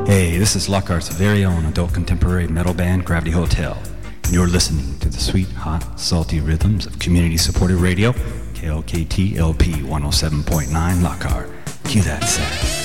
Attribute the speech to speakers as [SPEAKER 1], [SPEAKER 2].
[SPEAKER 1] Hey, this is Lockhart's very own adult contemporary metal band, Gravity Hotel. And you're listening to the sweet, hot, salty rhythms of community-supported radio, KLKT LP 107.9 Lockhart. Cue that sound.